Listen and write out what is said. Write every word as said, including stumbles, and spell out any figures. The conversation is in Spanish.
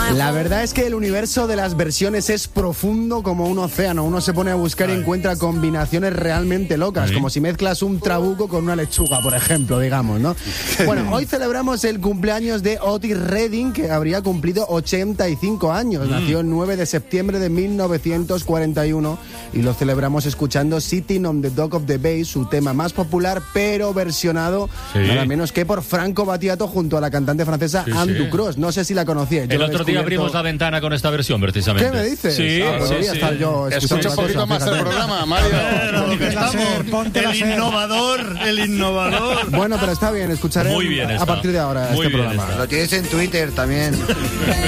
La verdad es que el universo de las versiones es profundo como un océano. Uno se pone a buscar y encuentra combinaciones realmente locas, ¿sí? Como si mezclas un trabuco con una lechuga, por ejemplo, digamos, ¿no? Bueno, hoy celebramos el cumpleaños de Otis Redding, que habría cumplido ochenta y cinco años. Mm. Nació el nueve de septiembre de mil novecientos cuarenta y uno y lo celebramos escuchando Sitting on the Dock of the Bay, su tema más popular, pero versionado, sí, nada menos que por Franco Battiato junto a la cantante francesa sí, Anne sí. Ducros. No sé si la conocíais. El otro día abrimos la ventana con esta versión, precisamente. ¿Qué me dices? Sí, ah, pues sí, sí, sí. Estar yo escucha un poquito más el programa, Mario. Pero que estamos, el innovador, el innovador. Bueno, pero está bien, escucharé Muy bien a está. partir de ahora Muy este bien programa. Está. Lo tienes en Twitter también.